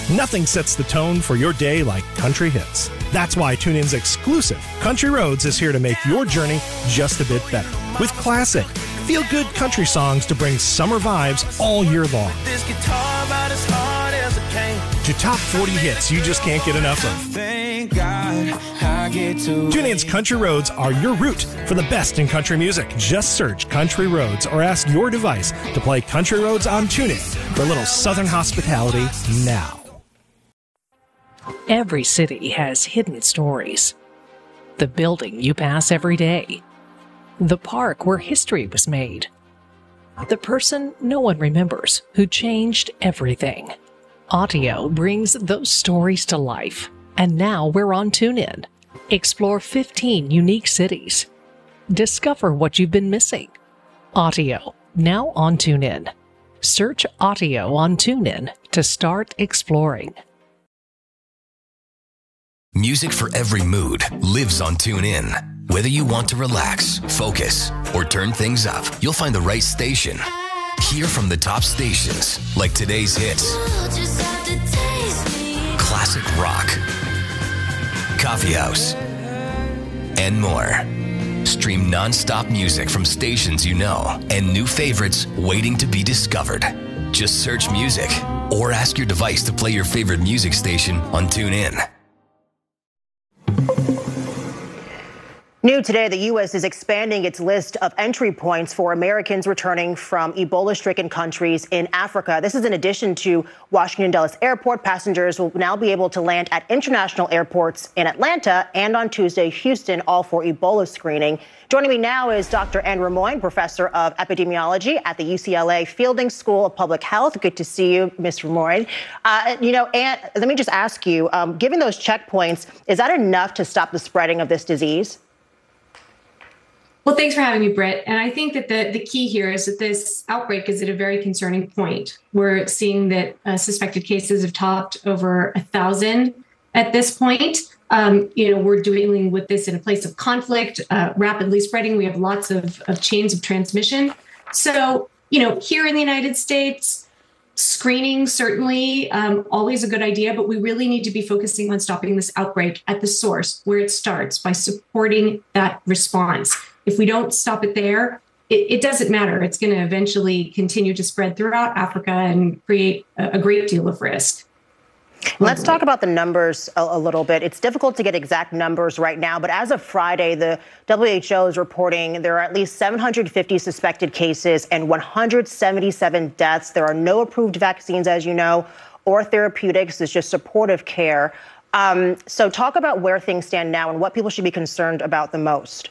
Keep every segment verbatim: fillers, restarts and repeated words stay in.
Nothing sets the tone for your day like country hits. That's why TuneIn's exclusive Country Roads is here to make your journey just a bit better. With classic, feel-good country songs to bring summer vibes all year long. To top forty hits you just can't get enough of. TuneIn's Country Roads are your route for the best in country music. Just search Country Roads or ask your device to play Country Roads on TuneIn for a little Southern hospitality now. Every city has hidden stories. The building you pass every day. The park where history was made. The person no one remembers who changed everything. Audio brings those stories to life. And now we're on TuneIn. Explore fifteen unique cities. Discover what you've been missing. Audio, now on TuneIn. Search Audio on TuneIn to start exploring. Music for every mood lives on TuneIn. Whether you want to relax, focus, or turn things up, you'll find the right station. Hear from the top stations like today's hits, classic rock, coffee house, and more. Stream non-stop music from stations you know and new favorites waiting to be discovered. Just search music or ask your device to play your favorite music station on TuneIn. New today, the U S is expanding its list of entry points for Americans returning from Ebola-stricken countries in Africa. This is in addition to Washington Dulles Airport. Passengers will now be able to land at international airports in Atlanta and on Tuesday, Houston, all for Ebola screening. Joining me now is Doctor Anne Rimoin, professor of epidemiology at the U C L A Fielding School of Public Health. Good to see you, Miz Rimoin. Uh, you know, Anne, let me just ask you, um, given those checkpoints, is that enough to stop the spreading of this disease? Well, thanks for having me, Britt. And I think that the, the key here is that this outbreak is at a very concerning point. We're seeing that uh, suspected cases have topped over a thousand at this point. Um, you know, we're dealing with this in a place of conflict, uh, rapidly spreading. We have lots of, of chains of transmission. So, you know, here in the United States, screening certainly um, always a good idea, but we really need to be focusing on stopping this outbreak at the source where it starts by supporting that response. If we don't stop it there, it, it doesn't matter. It's going to eventually continue to spread throughout Africa and create a, a great deal of risk. Let's talk about the numbers a, a little bit. It's difficult to get exact numbers right now, but as of Friday, the W H O is reporting there are at least seven hundred fifty suspected cases and one hundred seventy-seven deaths. There are no approved vaccines, as you know, or therapeutics. It's just supportive care. Um, so talk about where things stand now and what people should be concerned about the most.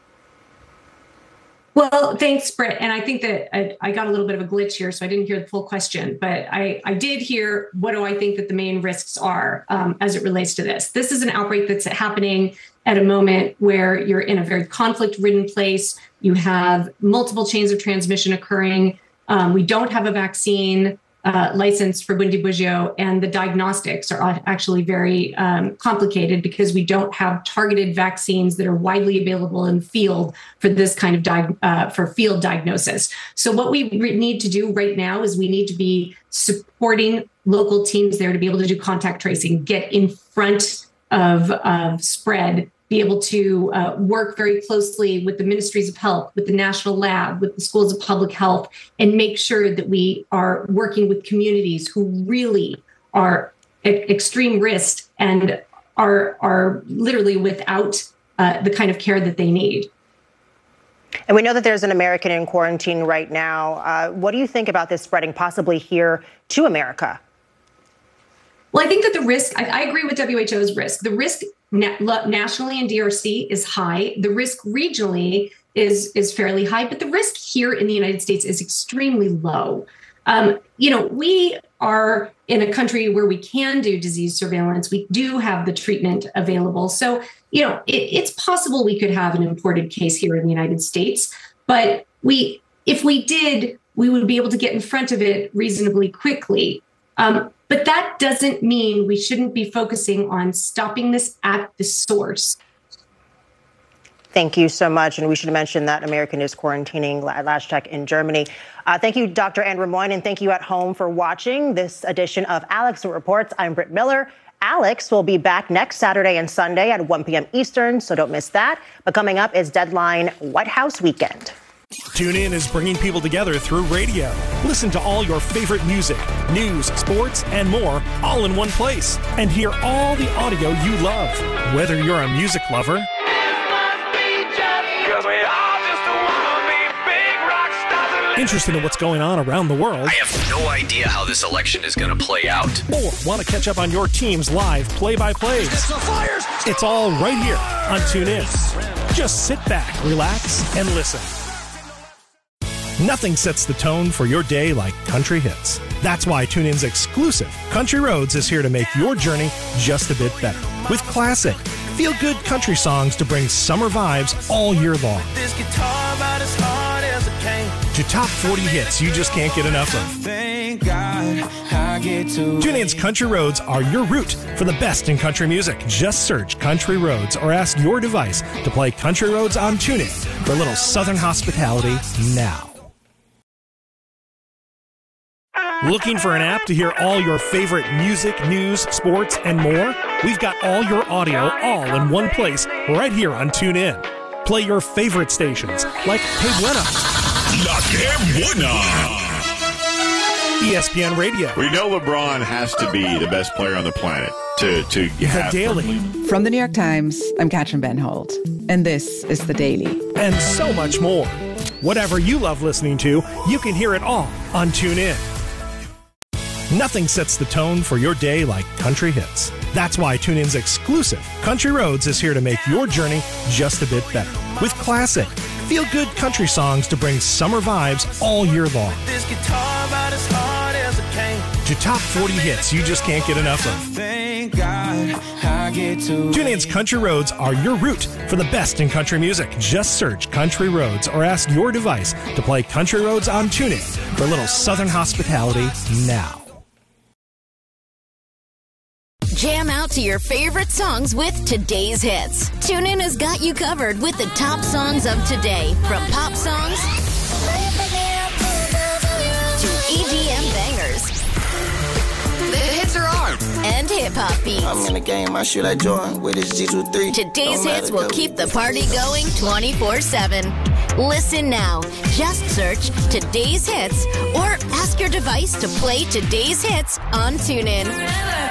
Well, thanks, Britt. And I think that I, I got a little bit of a glitch here, so I didn't hear the full question. But I, I did hear, what do I think that the main risks are um, as it relates to this? This is an outbreak that's happening at a moment where you're in a very conflict-ridden place. You have multiple chains of transmission occurring. Um, we don't have a vaccine uh, license for Bundibugyo, and the diagnostics are actually very um, complicated because we don't have targeted vaccines that are widely available in the field for this kind of di- uh, for field diagnosis. So what we re- need to do right now is we need to be supporting local teams there to be able to do contact tracing, get in front of uh, spread, be able to uh, work very closely with the ministries of health, with the national lab, with the schools of public health, and make sure that we are working with communities who really are at extreme risk and are, are literally without uh, the kind of care that they need. And we know that there's an American in quarantine right now. Uh, what do you think about this spreading possibly here to America? Well, I think that the risk, I, I agree with W H O's risk. The risk na- nationally in D R C is high. The risk regionally is, is fairly high, but the risk here in the United States is extremely low. Um, you know, we are in a country where we can do disease surveillance. We do have the treatment available. So, you know, it, it's possible we could have an imported case here in the United States, but we, if we did, we would be able to get in front of it reasonably quickly. Um, But that doesn't mean we shouldn't be focusing on stopping this at the source. Thank you so much. And we should mention that American is quarantining last check in Germany. Uh, thank you, Doctor Andrew Moyne, and thank you at home for watching this edition of Alex Reports. I'm Britt Miller. Alex will be back next Saturday and Sunday at one p.m. Eastern, so don't miss that. But coming up is Deadline White House Weekend. TuneIn is bringing people together through radio. Listen to all your favorite music, news, sports, and more all in one place. And hear all the audio you love. Whether you're a music lover, interested in what's going on around the world, I have no idea how this election is going to play out, or want to catch up on your team's live play-by-plays, it's all right here on TuneIn. Just sit back, relax, and listen. Nothing sets the tone for your day like country hits. That's why TuneIn's exclusive Country Roads is here to make your journey just a bit better. With classic, feel-good country songs to bring summer vibes all year long. This guitar about as hard as it came. To top forty hits you just can't get enough of. Thank God I get to. TuneIn's Country Roads are your route for the best in country music. Just search Country Roads or ask your device to play Country Roads on TuneIn for a little Southern hospitality now. Looking for an app to hear all your favorite music, news, sports, and more? We've got all your audio all in one place right here on TuneIn. Play your favorite stations like Que Buena, La Que Buena, E S P N Radio. We know LeBron has to be the best player on the planet to, to have The Daily. From the New York Times, I'm Katrin Benhold, and this is The Daily. And so much more. Whatever you love listening to, you can hear it all on TuneIn. Nothing sets the tone for your day like country hits. That's why TuneIn's exclusive Country Roads is here to make your journey just a bit better. With classic, feel-good country songs to bring summer vibes all year long. This guitar about as hard as it came. To top forty hits you just can't get enough of. Thank God I get to. TuneIn's Country Roads are your route for the best in country music. Just search Country Roads or ask your device to play Country Roads on TuneIn for a little Southern hospitality now. Jam out to your favorite songs with today's hits. TuneIn has got you covered with the top songs of today, from pop songs to E D M bangers. The hits are on, and hip-hop beats. I'm in the game, I shoot like Jordan with his G twenty-three. Today's hits will keep the party going twenty-four seven. Listen now. Just search Today's Hits or ask your device to play Today's Hits on TuneIn.